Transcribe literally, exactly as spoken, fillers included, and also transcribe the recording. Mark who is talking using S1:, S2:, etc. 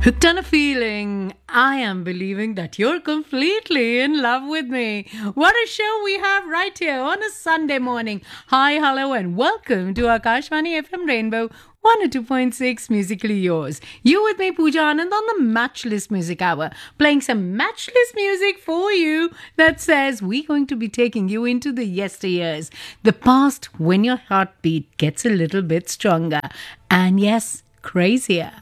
S1: Hooked on a feeling. I am believing that you're completely in love with me. What a show we have right here on a Sunday morning. Hi, hello, and welcome to Akashvani F M Rainbow one oh two point six Musically Yours. You with me, Pooja Anand, on the Matchless Music Hour, playing some matchless music for you that says we're going to be taking you into the yesteryears, the past when your heartbeat gets a little bit stronger, and yes, crazier.